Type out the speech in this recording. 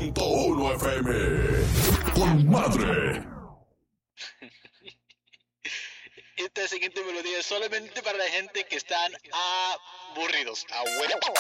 100.1 FM. Con madre. Esta siguiente melodía es solamente para la gente que están aburridos. A huevo.